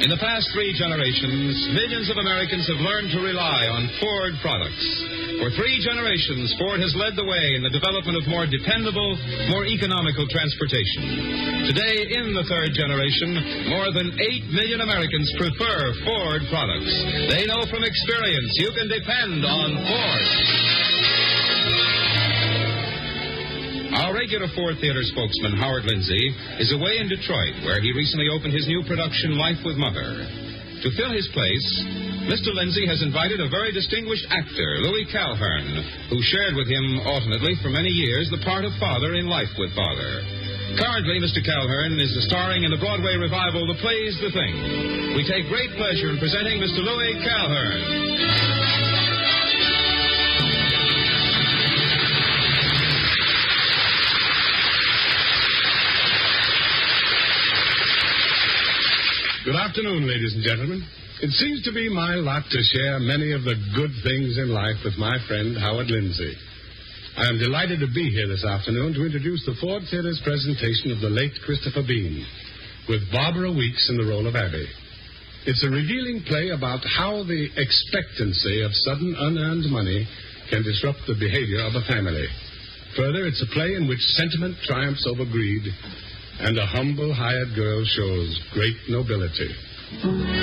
In the past 3 generations, millions of Americans have learned to rely on Ford products. For 3 generations, Ford has led the way in the development of more dependable, more economical transportation. Today, in the 3rd generation, more than 8 million Americans prefer Ford products. They know from experience you can depend on Ford. Our regular Ford Theater spokesman, Howard Lindsay, is away in Detroit, where he recently opened his new production, Life with Mother. To fill his place, Mr. Lindsay has invited a very distinguished actor, Louis Calhern, who shared with him alternately for many years the part of father in Life with Father. Currently, Mr. Calhern is starring in the Broadway revival, The Play's the Thing. We take great pleasure in presenting Mr. Louis Calhern. Good afternoon, ladies and gentlemen. It seems to be my lot to share many of the good things in life with my friend, Howard Lindsay. I am delighted to be here this afternoon to introduce the Ford Theater's presentation of the late Christopher Bean, with Barbara Weeks in the role of Abby. It's a revealing play about how the expectancy of sudden unearned money can disrupt the behavior of a family. Further, it's a play in which sentiment triumphs over greed, and a humble hired girl shows great nobility.